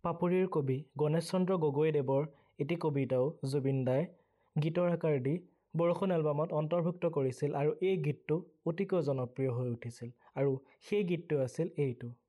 পাপৰিৰ কবি গণেশ চন্দ্ৰ গগৈদেৱৰ এটি কবিতাও জুবিন দাই গীতৰ আকাৰ দি বৰষুণ এলবামত অন্তৰ্ভুক্ত কৰিছিল আৰু এই গীতটো অতিকৈ জনপ্ৰিয় হৈ উঠিছিল আৰু সেই গীতটো আছিল এইটো।